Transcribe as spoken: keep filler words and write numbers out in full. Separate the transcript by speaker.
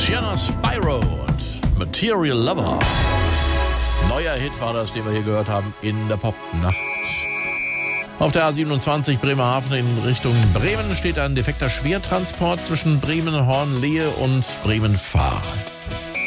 Speaker 1: Tiana Spyro und Material Lover. Neuer Hit war das, den wir hier gehört haben in der Popnacht. Auf der A siebenundzwanzig Bremerhaven in Richtung Bremen steht ein defekter Schwertransport zwischen Bremen, Hornlehe und Bremen-Fahr.